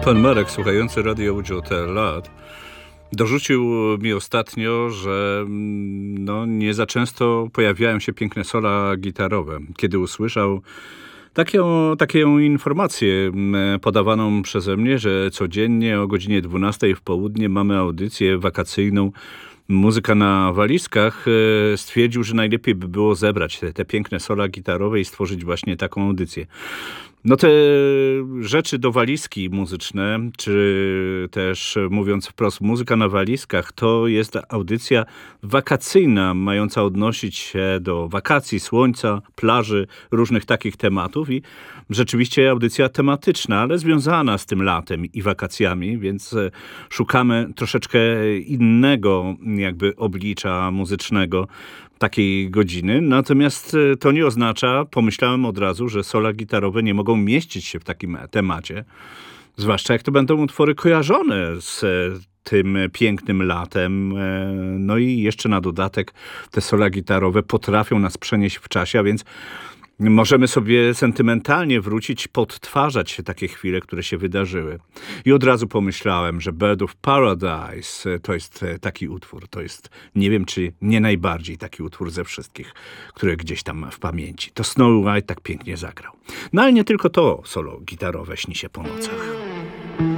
Pan Marek, słuchający Radio Łódź od lat, dorzucił mi ostatnio, że nie za często pojawiają się piękne sola gitarowe. Kiedy usłyszał taką informację podawaną przeze mnie, że codziennie o godzinie 12 w południe mamy audycję wakacyjną Muzyka na walizkach, stwierdził, że najlepiej by było zebrać te piękne sola gitarowe i stworzyć właśnie taką audycję. No te rzeczy do walizki muzyczne, czy też mówiąc wprost, muzyka na walizkach, to jest audycja wakacyjna, mająca odnosić się do wakacji, słońca, plaży, różnych takich tematów i rzeczywiście audycja tematyczna, ale związana z tym latem i wakacjami, więc szukamy troszeczkę innego jakby oblicza muzycznego takiej godziny. Natomiast to nie oznacza, pomyślałem od razu, że sola gitarowe nie mogą mieścić się w takim temacie. Zwłaszcza jak to będą utwory kojarzone z tym pięknym latem. No i jeszcze na dodatek te sola gitarowe potrafią nas przenieść w czasie, a więc możemy sobie sentymentalnie wrócić, podtwarzać się takie chwile, które się wydarzyły. I od razu pomyślałem, że Bird of Paradise to jest taki utwór. To jest, nie wiem, czy nie najbardziej taki utwór ze wszystkich, które gdzieś tam w pamięci. To Snow White tak pięknie zagrał. No ale nie tylko to solo gitarowe śni się po nocach.